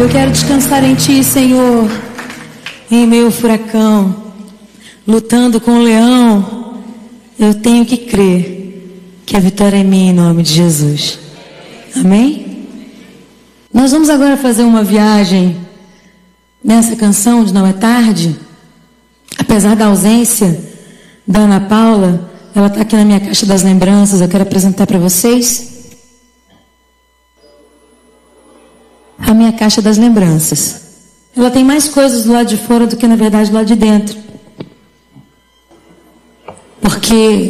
Eu quero descansar em Ti, Senhor, em meio ao furacão, lutando com o leão. Eu tenho que crer que a vitória é minha em nome de Jesus. Amém? Nós vamos agora fazer uma viagem nessa canção de Não é Tarde. Apesar da ausência da Ana Paula, ela está aqui na minha caixa das lembranças. Eu quero apresentar para vocês a minha caixa das lembranças. Ela tem mais coisas do lado de fora do que na verdade do lado de dentro. Porque